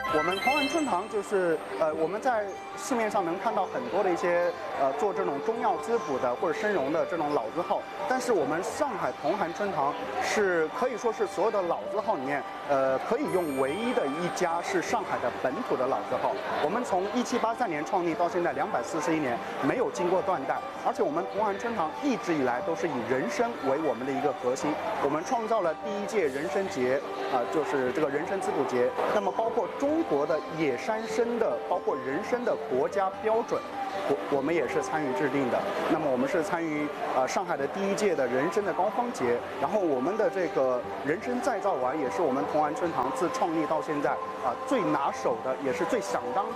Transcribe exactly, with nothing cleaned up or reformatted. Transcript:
我们同安春堂就是呃，我们在市面上能看到很多的一些呃做这种中药滋补的或者生荣的这种老字号，但是我们上海同安春堂是可以说是所有的老字号里面呃可以用唯一的一家是上海的本土的老字号。我们从一七八三年创立到现在两百四十一年，没有经过断代，而且我们同安春堂一直以来都是以人参为我们的一个核心。我们创造了第一届人参节，啊、呃，就是这个人参滋补节。那么包括中国的野山参的，包括人参的国家标准，我我们也是参与制定的。那么我们是参与呃上海的第一届的人参的高芳节，然后我们的这个人参再造丸也是我们同安春堂自创立到现在啊、呃、最拿手的，也是最响当。